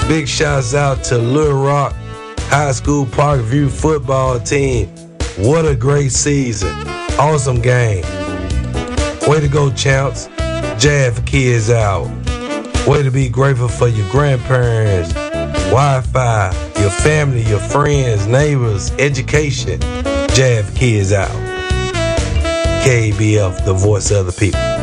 Big shouts out to Little Rock High School Parkview football team. What a great season. Awesome game. Way to go, champs. Jab for Kids out. Way to be grateful for your grandparents, Wi-Fi, your family, your friends, neighbors, education. Jab for Kids out. KBF, the voice of the people.